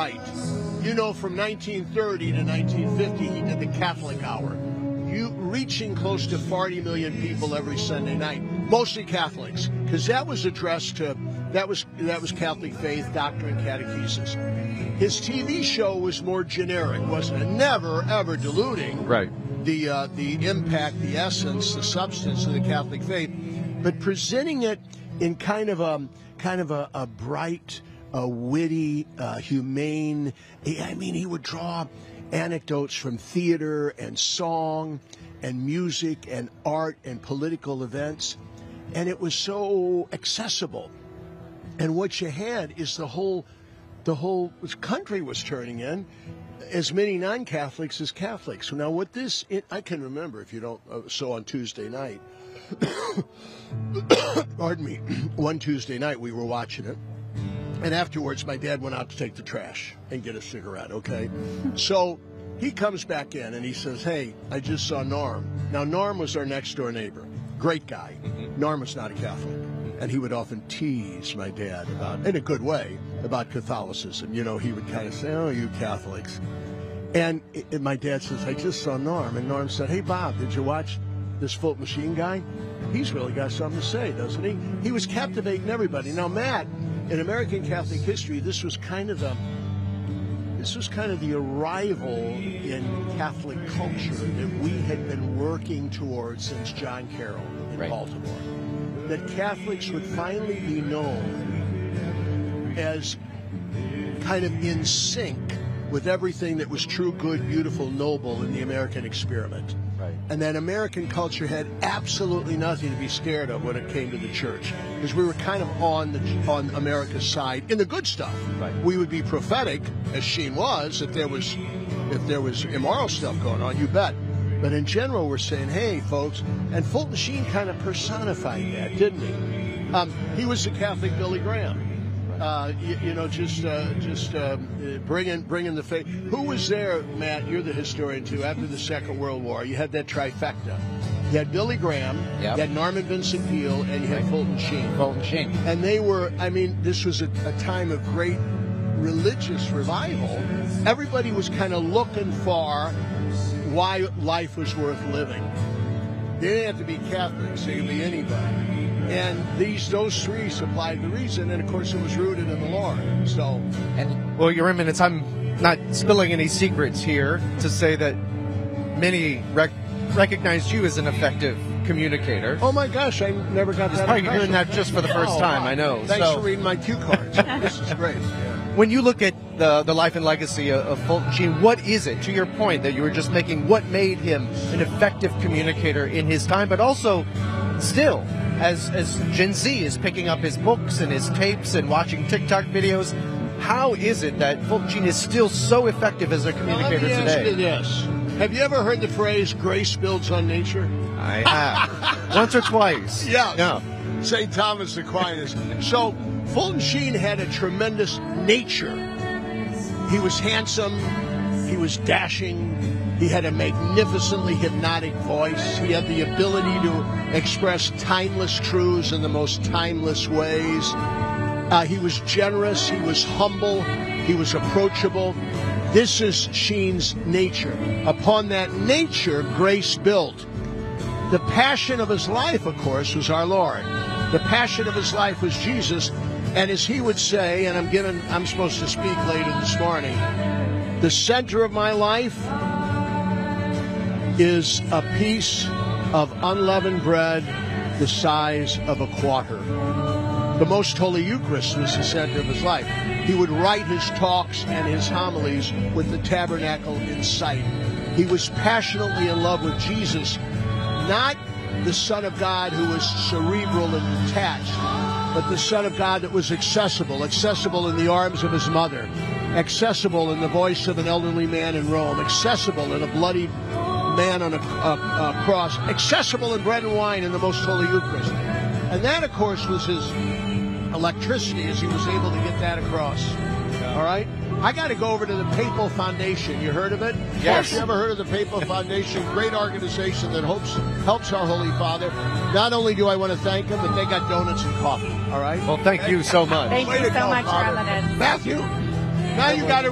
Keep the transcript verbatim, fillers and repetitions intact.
right. You know, from nineteen thirty to nineteen fifty, he did the Catholic Hour. You reaching close to forty million people every Sunday night, mostly Catholics, because that was addressed to that was that was Catholic faith, doctrine, catechesis. His T V show was more generic, wasn't it? Never ever diluting right. the uh, the impact, the essence, the substance of the Catholic faith, but presenting it in kind of a kind of a, a bright, a witty, uh, humane. I mean, he would draw anecdotes from theater and song and music and art and political events, and it was so accessible. And what you had is the whole the whole country was turning in, as many non-Catholics as Catholics. Now, what this it, I can remember, if you don't uh, so on Tuesday night, pardon me, one Tuesday night we were watching it. And afterwards, my dad went out to take the trash and get a cigarette, okay? So he comes back in and he says, hey, I just saw Norm. Now, Norm was our next-door neighbor. Great guy. Mm-hmm. Norm was not a Catholic. And he would often tease my dad about, in a good way, about Catholicism. You know, he would kind of say, oh, you Catholics. And, and my dad says, I just saw Norm. And Norm said, hey, Bob, did you watch this Fulton Machine guy? He's really got something to say, doesn't he? He was captivating everybody. Now, Matt, in American Catholic history, this was kind of the this was kind of the arrival in Catholic culture that we had been working towards since John Carroll in right. Baltimore. That Catholics would finally be known as kind of in sync with everything that was true, good, beautiful, noble in the American experiment. Right. And that American culture had absolutely nothing to be scared of when it came to the church, because we were kind of on the on America's side in the good stuff. Right. We would be prophetic, as Sheen was, if there was if there was immoral stuff going on, you bet. But in general, we're saying, hey, folks, and Fulton Sheen kind of personified that, didn't he? Um, he was the Catholic Billy Graham. Uh, you, you know, just uh, just um, bringing bringing the faith. Who was there, Matt? You're the historian too. After the Second World War, you had that trifecta. You had Billy Graham, yep. you had Norman Vincent Peale, and you had right. Fulton Sheen. Fulton Sheen. And they were. I mean, this was a, a time of great religious revival. Everybody was kind of looking for why life was worth living. They didn't have to be Catholics; they could be anybody. And these, those three supplied the reason, and of course it was rooted in the Lord. So, and well, your eminence, I'm not spilling any secrets here to say that many rec- recognized you as an effective communicator. Oh my gosh, I never got that. Probably hearing that just for the first oh, time. Wow. I know. Thanks so, for reading my cue cards. This is great. Yeah. When you look at the the life and legacy of, of Fulton Sheen, what is it, to your point that you were just making, what made him an effective communicator in his time, but also still, as as Gen Z is picking up his books and his tapes and watching TikTok videos, how is it that Fulton Sheen is still so effective as a communicator well, let me today? Ask you this. Have you ever heard the phrase, grace builds on nature? I have. Once or twice. Yes. Yeah. Saint Thomas Aquinas. So, Fulton Sheen had a tremendous nature. He was handsome. He was dashing. He had a magnificently hypnotic voice. He had the ability to express timeless truths in the most timeless ways. Uh, he was generous. He was humble. He was approachable. This is Sheen's nature. Upon that nature, grace built. The passion of his life, of course, was our Lord. The passion of his life was Jesus. And as he would say, and I'm given, I'm supposed to speak later this morning, the center of my life is a piece of unleavened bread the size of a quarter. The Most Holy Eucharist was the center of his life. He would write his talks and his homilies with the tabernacle in sight. He was passionately in love with Jesus, not the Son of God who was cerebral and detached, but the Son of God that was accessible, accessible in the arms of his mother, accessible in the voice of an elderly man in Rome, accessible in a bloodied man on a, a, a cross, accessible in bread and wine in the Most Holy Eucharist. And that, of course, was his electricity, as he was able to get that across. All right? I got to go over to the Papal Foundation. You heard of it? Yes. You ever heard of the Papal Foundation? Great organization that hopes, helps our Holy Father. Not only do I want to thank him, but they got donuts and coffee. All right? Well, thank you so much. Thank Way you so go, much, Father. Your Eminence. Matthew, now you got to